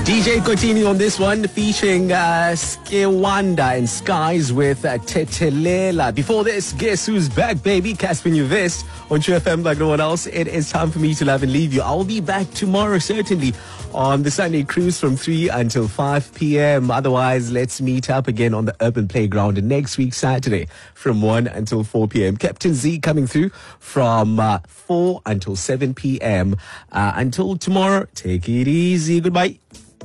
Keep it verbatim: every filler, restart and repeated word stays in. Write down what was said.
D J Kotini on this one, featuring uh, Skewanda and Skies with uh, Tetelela. Before this, guess who's back, baby? Caspin Uvest on True F M like no one else. It is time for me to love and leave you. I'll be back tomorrow, certainly, on the Sunday Cruise from three until five p.m. Otherwise, let's meet up again on the Urban Playground next week, Saturday, from one until four p.m. Captain Z coming through from uh, four until seven p.m. Uh, until tomorrow, take it easy. Goodbye.